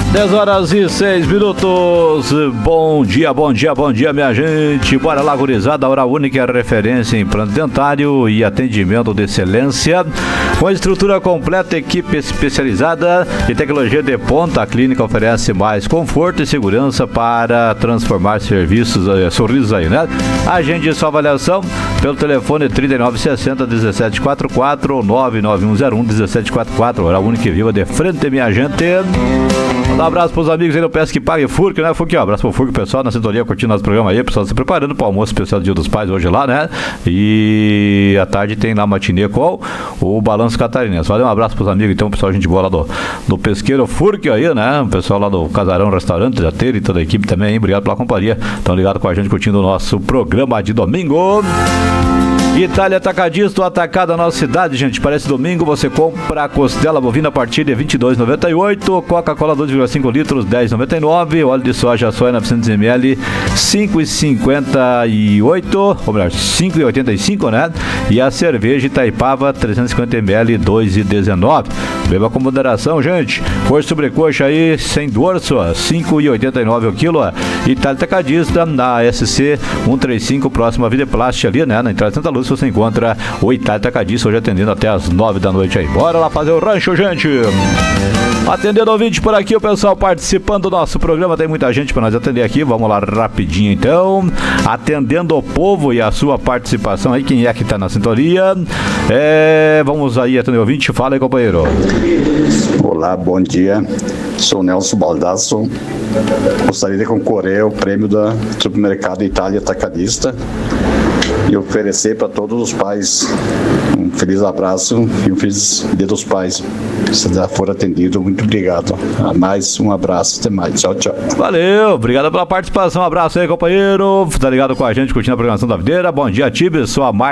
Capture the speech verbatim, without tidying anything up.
dez horas e seis minutos. Bom dia, bom dia, bom dia, minha gente. Bora lá, gurizada. Hora única, referência em implante dentário e atendimento de excelência. Com estrutura completa, equipe especializada e tecnologia de ponta, a clínica oferece mais conforto e segurança para transformar serviços, eh, sorrisos aí, né? Agende sua avaliação pelo telefone trinta e nove sessenta, dezessete quarenta e quatro ou nove nove um zero um, dezessete quarenta e quatro. Hora única e viva de frente, minha gente. Um abraço pros amigos aí no Pesque Pague Furque, né, Furque? Um abraço pro Furque, pessoal, na sintonia, curtindo nosso programa aí, pessoal se preparando pro almoço especial do Dia dos Pais hoje lá, né? E à tarde tem lá matinê com o Balanço Catarinense. Valeu, um abraço pros amigos, então, pessoal, gente boa lá do, do Pesqueiro Furque aí, né? O pessoal lá do Casarão Restaurante, da Teira e toda a equipe também, hein? Obrigado pela companhia. Estão ligados com a gente, curtindo o nosso programa de domingo. Itália Atacadista, o atacado da nossa cidade, gente. Parece domingo, você compra a costela bovina a partir de vinte e dois reais e noventa e oito centavos, Coca-Cola dois vírgula cinco litros, dez reais e noventa e nove centavos, óleo de soja soia novecentos mililitros, cinco reais e cinquenta e oito centavos, ou melhor, cinco reais e oitenta e cinco centavos, né? E a cerveja Itaipava trezentos e cinquenta mililitros, dois reais e dezenove centavos. Beba com moderação, gente. Coxa sobrecoxa aí, sem dorso, cinco reais e oitenta e nove centavos o quilo. Itália Atacadista, na S C cento e trinta e cinco, próxima à Vida Plástica ali, né? Na entrada de Santa Lúcia, você encontra o Itália Atacadista, hoje atendendo até as nove da noite aí. Bora lá fazer o rancho, gente! Atendendo ouvinte por aqui, o pessoal participando do nosso programa, tem muita gente para nós atender aqui, vamos lá rapidinho então, atendendo o povo e a sua participação aí, quem é que tá na sintonia, é, vamos aí atender o ouvinte, fala aí, companheiro. Olá, bom dia, sou Nelson Baldasso, gostaria de concorrer ao prêmio da Supermercado Itália Atacadista e oferecer para todos os pais um feliz abraço e um feliz Dia dos Pais. Se já for atendido, muito obrigado. A mais um abraço, até mais. Tchau, tchau. Valeu, obrigado pela participação. Um abraço aí, companheiro. Tá ligado com a gente, curtindo a programação da videira. Bom dia, Tibes. Sou a Mar